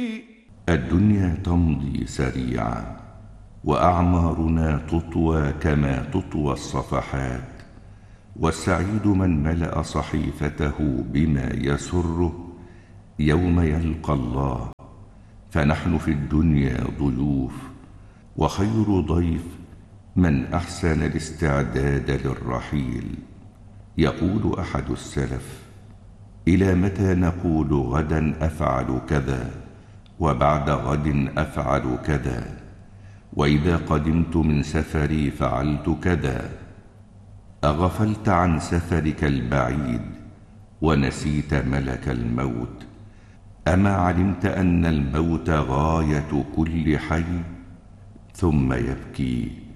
الدنيا تمضي سريعا، وأعمارنا تطوى كما تطوى الصفحات، والسعيد من ملأ صحيفته بما يسره يوم يلقى الله. فنحن في الدنيا ضيوف، وخير ضيف من أحسن الاستعداد للرحيل. يقول أحد السلف: إلى متى نقول غدا أفعل كذا، وبعد غد أفعل كذا، وإذا قدمت من سفري فعلت كذا؟ أغفلت عن سفرك البعيد ونسيت ملك الموت؟ أما علمت أن الموت غاية كل حي؟ ثم يبكي